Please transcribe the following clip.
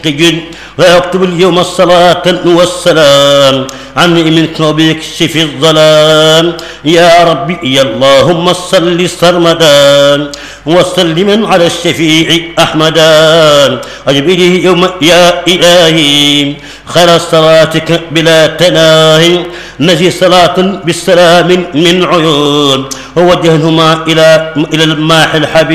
ويكتب اليوم الصلاة والسلام عني منك وبيكشف الظلام. يا ربي يا اللهم صل سرمدا وسلما على الشفيع أحمدا. أجب إليه يوم يا إلهي خير صلاتك بلا تناهي. نجي صلاة بالسلام من عيون ووجههما إلى الماح الحبيب